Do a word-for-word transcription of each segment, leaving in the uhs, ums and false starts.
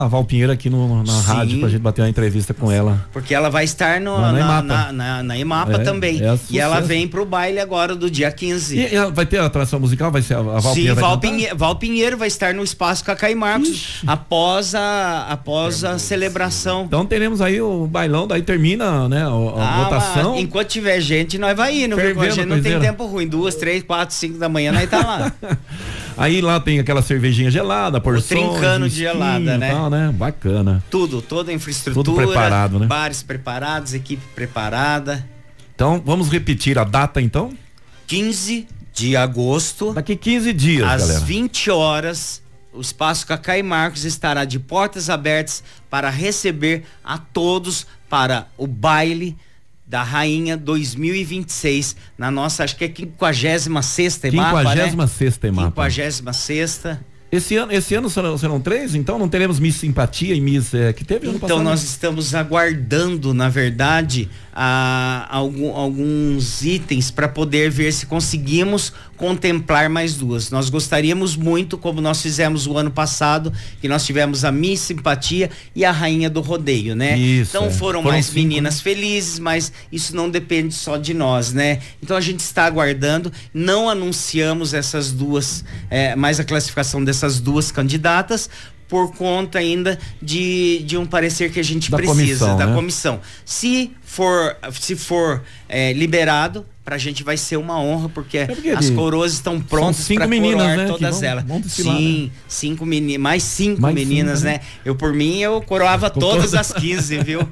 a Val Pinheiro aqui no, na Sim. rádio pra gente bater uma entrevista com ela. Porque ela vai estar no, na, na, EMAPA. na, na, na EMAPA É, também. é E ela vem pro baile agora do dia quinze. E, e ela vai ter a atração musical? Vai ser a, a Val Sim, Pinheiro? Val, vai Pinhe, Val Pinheiro vai estar no Espaço Cacá e Marcos. Ixi. após a, após a celebração. Então teremos aí o bailão, daí termina, né, a, a ah, votação. Enquanto tiver gente, nós vai indo, viu? A gente não tem tempo ruim. Duas, três, quatro, cinco da manhã, nós tá lá. Aí lá tem aquela cervejinha gelada, porções, o trincano de gelada, né? Tal, né? Bacana. Tudo, toda a infraestrutura. Tudo preparado, né? Bares preparados, equipe preparada. Então, vamos repetir a data, então? quinze de agosto. Daqui quinze dias, às galera. Às vinte horas, o Espaço Cacá e Marcos estará de portas abertas para receber a todos para o baile da Rainha dois mil e vinte e seis, na nossa, acho que é quinquagésima sexta EMAPA, né? quinquagésima sexta EMAPA. quinquagésima sexta. Esse ano, esse ano serão, serão três, então não teremos Miss Simpatia e Miss é, que teve ano Então passado? nós estamos aguardando, na verdade, a, algum, alguns itens para poder ver se conseguimos contemplar mais duas. Nós gostaríamos muito, como nós fizemos o ano passado, que nós tivemos a Miss Simpatia e a Rainha do Rodeio, né? Isso, então é. foram, foram mais cinco, meninas né? felizes, mas isso não depende só de nós, né? Então a gente está aguardando, não anunciamos essas duas, é, mais a classificação dessas duas candidatas, por conta ainda de, de um parecer que a gente da precisa, comissão, da né? comissão. Se for, se for é, liberado, pra gente vai ser uma honra, porque, é porque as coroas estão prontas para coroar, né, todas vão, elas. Vão desfilar, Sim, né? cinco meninas, mais cinco mais meninas, cinco, né? né? Eu, por mim, eu coroava Com todas as quinze, viu?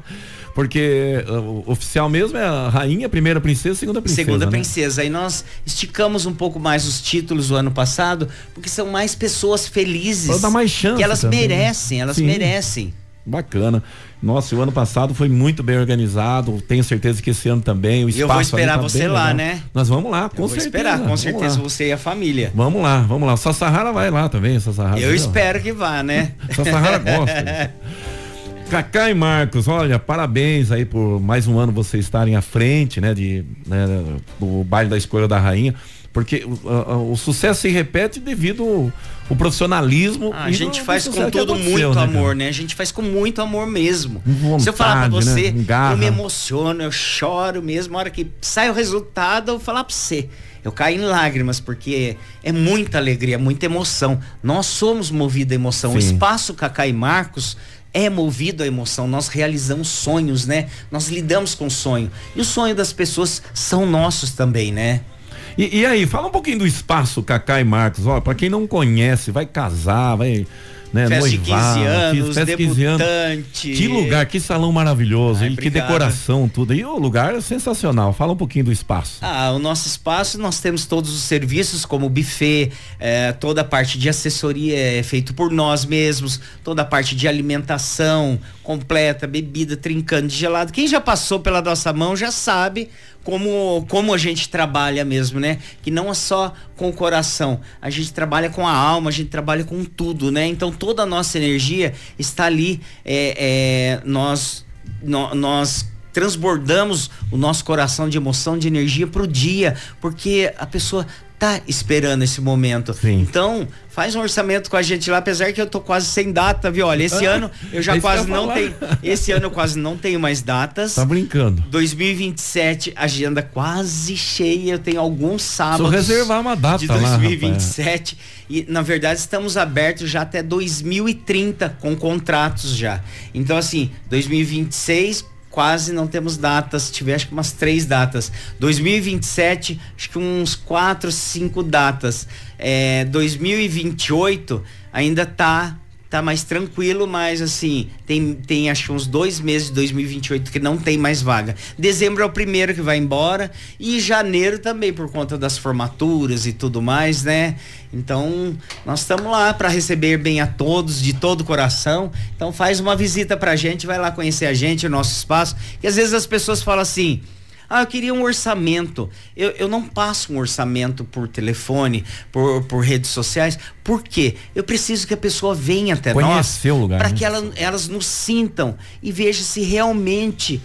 Porque o oficial mesmo é a rainha, primeira princesa, segunda princesa. Segunda né? princesa. Aí nós esticamos um pouco mais os títulos do ano passado, porque são mais pessoas felizes. Pra dar mais chance. Que elas também, merecem, elas Sim. merecem. Bacana. Nossa, o ano passado foi muito bem organizado. Tenho certeza que esse ano também. O espaço eu vou esperar tá você lá, legal. né? Nós vamos lá, com eu certeza. Vou esperar, com certeza, lá. você e a família. Vamos lá, vamos lá. Sassahara vai lá também, Sassahara. Eu espero que vá, né? Sassahara gosta. Cacá e Marcos, olha, parabéns aí por mais um ano vocês estarem à frente, né, de, né, do baile da escolha da rainha, porque o, o, o sucesso se repete devido ao, ao profissionalismo. Ah, a gente faz com todo muito né, amor, né? A gente faz com muito amor mesmo. Vontade, Se eu falar pra você, né? eu me emociono, eu choro mesmo, a hora que sai o resultado, eu vou falar pra você. Eu caio em lágrimas, porque é muita alegria, muita emoção. Nós somos movidos a emoção. Sim. O Espaço Cacá e Marcos é movido à emoção, nós realizamos sonhos, né? Nós lidamos com sonho. E o sonho das pessoas são nossos também, né? E, e aí, fala um pouquinho do Espaço Cacá e Marcos, ó, pra quem não conhece, vai casar, vai... Né, festa noivar, de quinze anos, festa de quinze anos. Que lugar, que salão maravilhoso. Ai, e que decoração, tudo. E o lugar é sensacional. Fala um pouquinho do espaço. Ah, o nosso espaço, nós temos todos os serviços, como o buffet, eh, toda a parte de assessoria é feito por nós mesmos, toda a parte de alimentação completa, bebida, trincando, gelado. Quem já passou pela nossa mão já sabe como, como a gente trabalha mesmo, né? Que não é só com o coração, a gente trabalha com a alma, a gente trabalha com tudo, né? Então toda a nossa energia está ali, é, é, nós, no, nós transbordamos o nosso coração de emoção, de energia pro dia, porque a pessoa tá esperando esse momento. Sim. Então, faz um orçamento com a gente lá, apesar que eu tô quase sem data, viu? Olha, esse ano eu já quase eu não tenho, esse ano eu quase não tenho mais datas. Tá brincando. dois mil e vinte e sete, agenda quase cheia, eu tenho alguns sábados. Só reservar uma data de dois mil e vinte e sete, lá, e na verdade estamos abertos já até dois mil e trinta com contratos já. Então assim, dois mil e vinte e seis quase não temos datas, tive acho que umas três datas. dois mil e vinte e sete, acho que uns quatro, cinco datas. É, dois mil e vinte e oito ainda tá tá mais tranquilo, mas assim, tem, tem acho que uns dois meses de dois mil e vinte e oito que não tem mais vaga. Dezembro é o primeiro que vai embora, e janeiro também, por conta das formaturas e tudo mais, né? Então, nós estamos lá para receber bem a todos, de todo o coração. Então, faz uma visita pra gente, vai lá conhecer a gente, o nosso espaço. E às vezes as pessoas falam assim: ah, eu queria um orçamento. Eu, eu não passo um orçamento por telefone, por, por redes sociais. Por quê? Eu preciso que a pessoa venha até Conhecer nós, o lugar, para né? que ela, elas nos sintam e vejam se realmente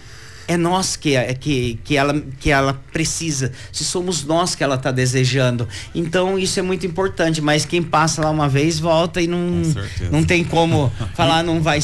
é nós que, que, que, ela, que ela precisa, se somos nós que ela está desejando. Então isso é muito importante, mas quem passa lá uma vez volta e não, não tem como falar não vai